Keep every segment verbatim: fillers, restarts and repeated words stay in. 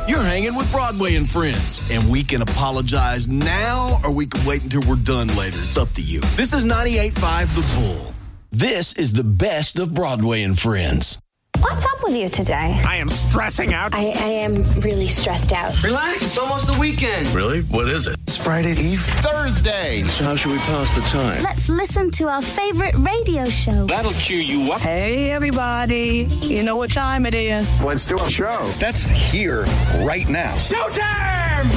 You're hanging with Broadway and Friends, and we can apologize now or we can wait until we're done later. It's up to you. This is ninety-eight point five The Bull. This is the best of Broadway and Friends. What's up with you today? I am stressing out. I, I am really stressed out. Relax, it's almost the weekend. Really? What is it? It's Friday Eve. Thursday. So how should we pass the time? Let's listen to our favorite radio show. That'll cheer you up. Hey, everybody. You know what time it is. Let's do a show. That's here, right now. Showtime!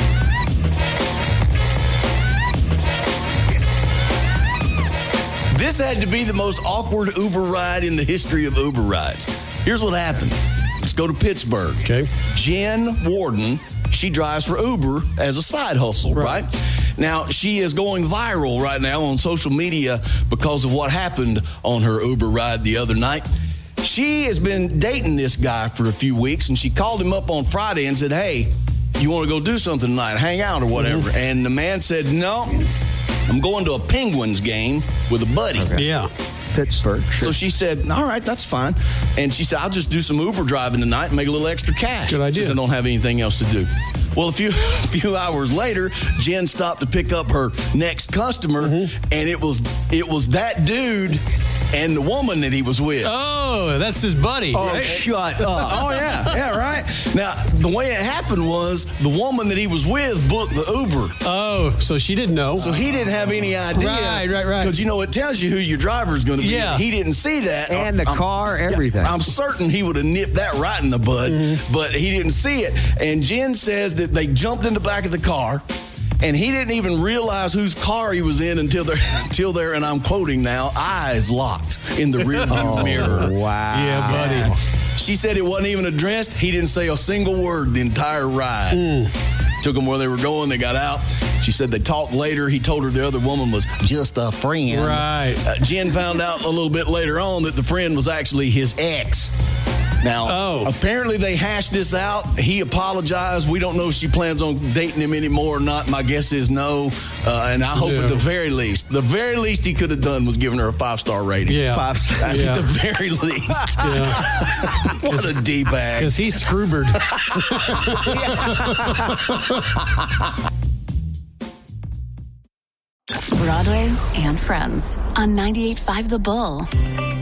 This had to be the most awkward Uber ride in the history of Uber rides. Here's what happened. Let's go to Pittsburgh. Okay. Jen Warden, she drives for Uber as a side hustle, right. right? Now, she is going viral right now on social media because of what happened on her Uber ride the other night. She has been dating this guy for a few weeks, and she called him up on Friday and said, hey, you want to go do something tonight, hang out or whatever? Mm-hmm. And the man said, no, I'm going to a Penguins game with a buddy. Okay. Yeah. Pittsburgh. Sure. So she said, all right, that's fine. And she said, I'll just do some Uber driving tonight and make a little extra cash. Good idea. She said, I don't have anything else to do. Well, a few a few hours later, Jen stopped to pick up her next customer, mm-hmm. and it was it was that dude and the woman that he was with. Oh, that's his buddy. Oh, right? shut up. Oh, yeah. Yeah, right. Now, the way it happened was the woman that he was with booked the Uber. Oh, so she didn't know. So he didn't have any idea. Right, right, right. Because, you know, it tells you who your driver's going to be. Yeah. He didn't see that. And the I'm, car, everything. I'm certain he would have nipped that right in the bud, mm-hmm. but he didn't see it. And Jen says that they jumped in the back of the car, and he didn't even realize whose car he was in until they're, until they're, and I'm quoting now, eyes locked in the rearview oh, mirror. Wow. Yeah, buddy. And she said it wasn't even addressed. He didn't say a single word the entire ride. Mm. Took them where they were going. They got out. She said they talked later. He told her the other woman was just a friend. Right. Uh, Jen found out a little bit later on that the friend was actually his ex. Now, oh. apparently they hashed this out. He apologized. We don't know if she plans on dating him anymore or not. My guess is no. Uh, and I hope yeah. at the very least, the very least he could have done was giving her a five-star rating. Yeah. Five star. I mean, Yeah. the very least. Yeah. What a D-bag. Because he's screwbered. Broadway and Friends on ninety-eight point five The Bull.